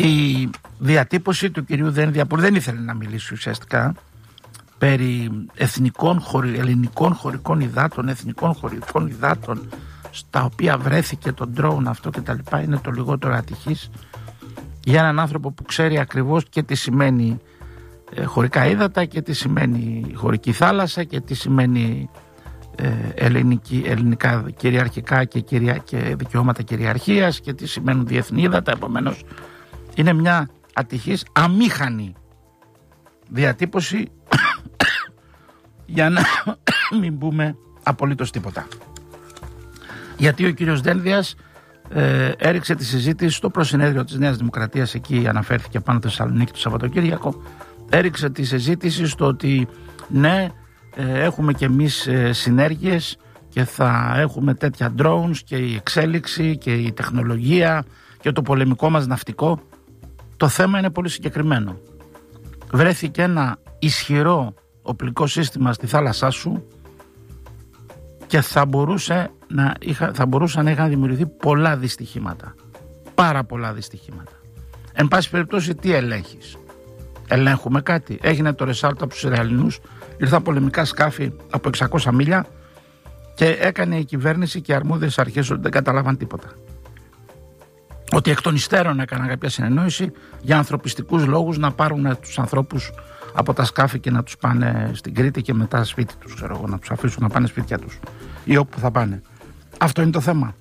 Η διατύπωση του κυρίου Δένδια, που δεν ήθελε να μιλήσει ουσιαστικά περί ελληνικών χωρικών υδάτων, εθνικών χωρικών υδάτων, στα οποία βρέθηκε το ντρόουν αυτό και τα λοιπά, είναι το λιγότερο ατυχής για έναν άνθρωπο που ξέρει ακριβώς και τι σημαίνει χωρικά ύδατα και τι σημαίνει χωρική θάλασσα και τι σημαίνει ελληνικά κυριαρχικά και δικαιώματα κυριαρχίας και τι σημαίνουν διεθνή ύδατα. Επομένως είναι μια ατυχής αμήχανη διατύπωση για να μην πούμε απολύτως τίποτα. Γιατί ο κύριος Δένδιας έριξε τη συζήτηση στο προσυνέδριο της Νέας Δημοκρατίας, εκεί αναφέρθηκε πάνω στη Θεσσαλονίκη το Σαββατοκύριακο, έριξε τη συζήτηση στο ότι ναι, έχουμε και εμείς συνέργειες και θα έχουμε τέτοια drones και η εξέλιξη και η τεχνολογία και το πολεμικό μας ναυτικό. Το θέμα είναι πολύ συγκεκριμένο. Βρέθηκε ένα ισχυρό οπλικό σύστημα στη θάλασσά σου και θα μπορούσαν να είχαν δημιουργηθεί πολλά δυστυχήματα. Πάρα πολλά δυστυχήματα. Εν πάση περιπτώσει, τι ελέγχεις? Ελέγχουμε κάτι? Έγινε το ρεσάλτο από τους Ισραηλινούς, ήρθαν πολεμικά σκάφη από 600 μίλια και έκανε η κυβέρνηση και οι αρμόδιες αρχές ότι δεν καταλάβαν τίποτα. Ότι εκ των υστέρων έκαναν κάποια συνεννόηση για ανθρωπιστικούς λόγους να πάρουν τους ανθρώπους από τα σκάφη και να τους πάνε στην Κρήτη και μετά σπίτι τους, ξέρω εγώ, να τους αφήσουν να πάνε σπίτια τους ή όπου θα πάνε. Αυτό είναι το θέμα.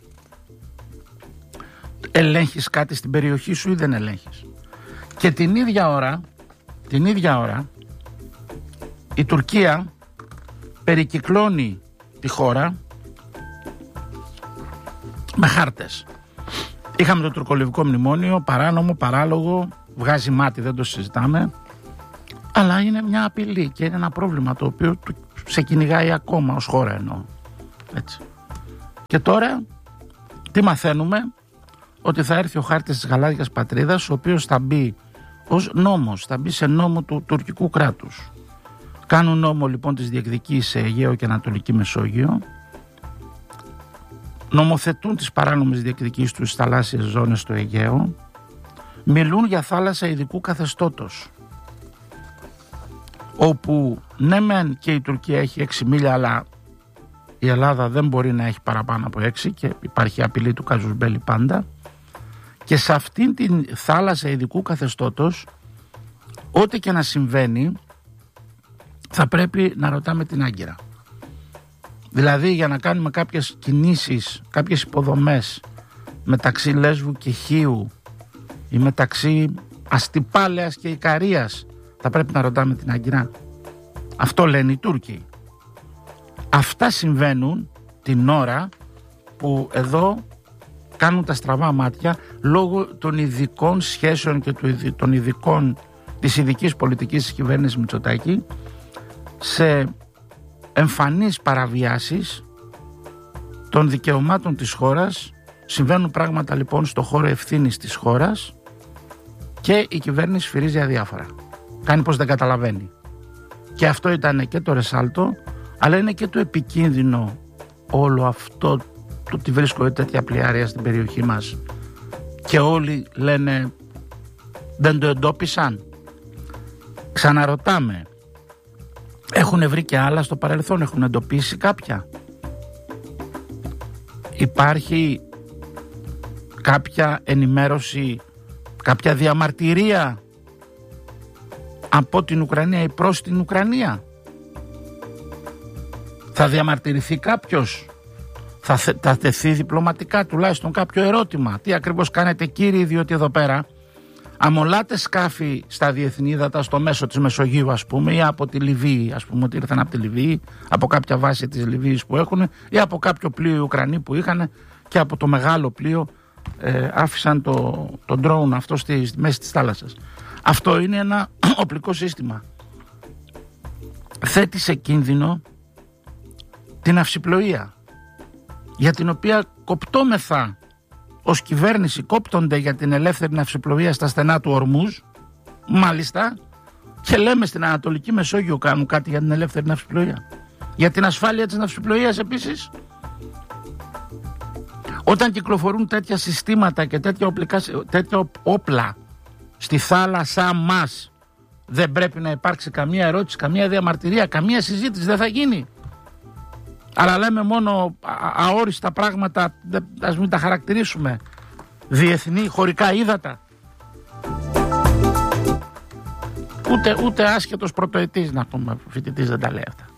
Ελέγχεις κάτι στην περιοχή σου ή δεν ελέγχεις? Και την ίδια ώρα η Τουρκία περικυκλώνει τη χώρα με χάρτες. Είχαμε το τουρκολιβικό μνημόνιο, παράνομο, παράλογο, βγάζει μάτι, δεν το συζητάμε, αλλά είναι μια απειλή και είναι ένα πρόβλημα το οποίο σε κυνηγάει ακόμα ως χώρα, εννοώ. Έτσι. Και τώρα τι μαθαίνουμε? Ότι θα έρθει ο χάρτης της γαλάζιας πατρίδας, ο οποίος θα μπει ως νόμος, θα μπει σε νόμο του τουρκικού κράτους. Κάνουν νόμο λοιπόν της διεκδικής σε Αιγαίο και Ανατολική Μεσόγειο, νομοθετούν τις παράνομες διεκδικήσεις τους στις θαλάσσιες ζώνες στο Αιγαίο, μιλούν για θάλασσα ειδικού καθεστώτος, όπου ναι μεν και η Τουρκία έχει 6 μίλια, αλλά η Ελλάδα δεν μπορεί να έχει παραπάνω από 6 και υπάρχει απειλή του κάζους μπέλι πάντα. Και σε αυτήν την θάλασσα ειδικού καθεστώτος, ό,τι και να συμβαίνει, θα πρέπει να ρωτάμε την Άγκυρα. Δηλαδή για να κάνουμε κάποιες κινήσεις, κάποιες υποδομές μεταξύ Λέσβου και Χίου ή μεταξύ Αστυπάλαιας και Ικαρίας, θα πρέπει να ρωτάμε την Άγκυρα. Αυτό λένε οι Τούρκοι. Αυτά συμβαίνουν την ώρα που εδώ κάνουν τα στραβά μάτια λόγω των ειδικών σχέσεων και της ειδικής πολιτικής της κυβέρνησης Μητσοτάκη, σε εμφανείς παραβιάσεις των δικαιωμάτων της χώρας. Συμβαίνουν πράγματα λοιπόν στο χώρο ευθύνης της χώρας και η κυβέρνηση σφυρίζει αδιάφορα. Κάνει πως δεν καταλαβαίνει. Και αυτό ήταν και το ρεσάλτο, αλλά είναι και το επικίνδυνο όλο αυτό, το ότι βρίσκονται τέτοια πλοιάρια στην περιοχή μας και όλοι λένε δεν το εντόπισαν. Ξαναρωτάμε, έχουν βρει και άλλα στο παρελθόν, έχουν εντοπίσει κάποια? Υπάρχει κάποια ενημέρωση, κάποια διαμαρτυρία από την Ουκρανία ή προς την Ουκρανία? Θα διαμαρτυρηθεί κάποιος? Θα τεθεί διπλωματικά τουλάχιστον κάποιο ερώτημα? Τι ακριβώς κάνετε κύριοι, διότι εδώ πέρα αμολάτε σκάφη στα διεθνή ύδατα στο μέσο της Μεσογείου, ας πούμε, ή από τη Λιβύη, ας πούμε ότι ήρθαν από τη Λιβύη, από κάποια βάση της Λιβύης που έχουν, ή από κάποιο πλοίο οι Ουκρανοί που είχαν και από το μεγάλο πλοίο άφησαν το drone αυτό στη μέση της θάλασσας. Αυτό είναι ένα οπλικό σύστημα. Θέτει σε κίνδυνο την αυσιπλοεία, για την οποία κοπτόμεθα ως κυβέρνηση, κόπτονται για την ελεύθερη ναυσιπλοεία στα στενά του Ορμούζ, μάλιστα, και λέμε στην Ανατολική Μεσόγειο κάνουν κάτι για την ελεύθερη ναυσιπλοεία. Για την ασφάλεια της ναυσιπλοείας επίσης. Όταν κυκλοφορούν τέτοια συστήματα και τέτοια όπλα στη θάλασσά μας. Δεν πρέπει να υπάρξει καμία ερώτηση, καμία διαμαρτυρία, καμία συζήτηση, δεν θα γίνει. Αλλά λέμε μόνο αόριστα πράγματα, ας μην τα χαρακτηρίσουμε. Διεθνή χωρικά ύδατα. Ούτε άσχετος πρωτοετής, να πούμε, φοιτητής δεν τα λέει αυτά.